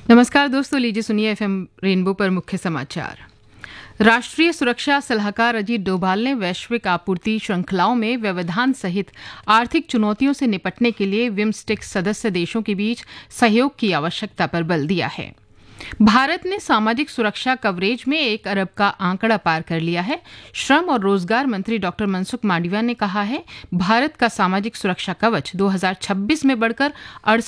नमस्कार दोस्तों, लीजिए सुनिए एफएम रेनबो पर मुख्य समाचार। राष्ट्रीय सुरक्षा सलाहकार अजीत डोभाल ने वैश्विक आपूर्ति श्रृंखलाओं में व्यवधान सहित आर्थिक चुनौतियों से निपटने के लिए बिम्स्टेक सदस्य देशों के बीच सहयोग की आवश्यकता पर बल दिया है। भारत ने सामाजिक सुरक्षा कवरेज में 1 अरब का आंकड़ा पार कर लिया है। श्रम और रोजगार मंत्री डॉक्टर मनसुख मांडविया ने कहा है, भारत का सामाजिक सुरक्षा कवच 2026 में बढ़कर